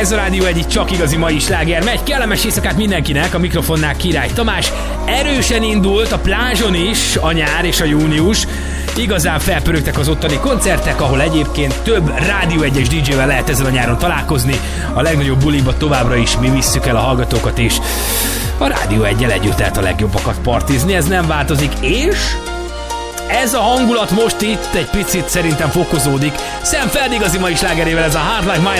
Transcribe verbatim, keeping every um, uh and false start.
Ez a Rádió egy csak igazi mai sláger megy. Kellemes éjszakát mindenkinek, a mikrofonnál Király Tamás. Erősen indult a plázson is a nyár és a június. Igazán felpörögtek az ottani koncertek, ahol egyébként több Rádió egyes dé jével lehet ezen a nyáron találkozni. A legnagyobb buliba továbbra is mi visszük el a hallgatókat, és a Rádió egyel együtt lehet a legjobbakat partizni, ez nem változik, és ez a hangulat most itt egy picit szerintem fokozódik. Sam Feld igazi mai slágerével, ez a Hard Like Mine